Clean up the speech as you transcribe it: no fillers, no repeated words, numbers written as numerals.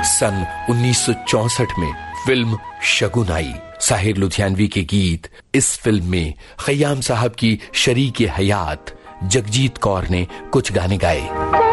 सन 1964 में फिल्म शगुन आई। साहिर लुधियानवी के गीत इस फिल्म में खयाम साहब की शरीके हयात जगजीत कौर ने कुछ गाने गाए।